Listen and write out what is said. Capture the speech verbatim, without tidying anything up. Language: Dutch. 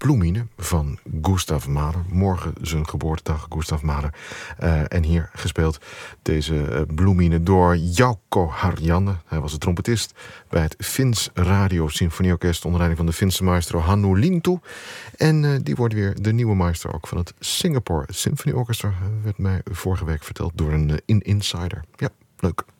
Bloemine van Gustav Mahler. Morgen zijn geboortedag, Gustav Mahler. Uh, en hier gespeeld deze uh, Bloemine door Jouko Harjanne. Hij was de trompetist bij het Fins Radio Symfonieorkest onder leiding van de Finse maestro Hannu Lintu. En uh, die wordt weer de nieuwe maestro ook van het Singapore Symphony Orchestra. Uh, werd mij vorige week verteld door een uh, in insider. Ja, leuk.